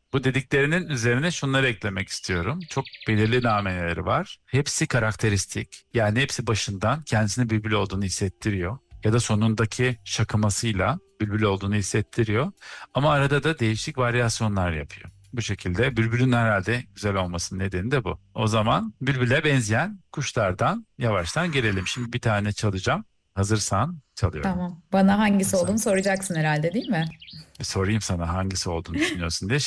Bu dediklerinin üzerine şunları eklemek istiyorum. Çok belirli nameleri var. Hepsi karakteristik. Yani hepsi başından kendisini bülbül olduğunu hissettiriyor. Ya da sonundaki şakımasıyla bülbül olduğunu hissettiriyor. Ama arada da değişik varyasyonlar yapıyor. Bu şekilde bülbülün herhalde güzel olmasının nedeni de bu. O zaman bülbüle benzeyen kuşlardan yavaştan gelelim. Şimdi bir tane çalacağım. Hazırsan çalıyorum. Tamam. Bana hangisi olduğunu Hazırsan. soracaksın herhalde, değil mi? Bir sorayım sana hangisi olduğunu düşünüyorsun diye.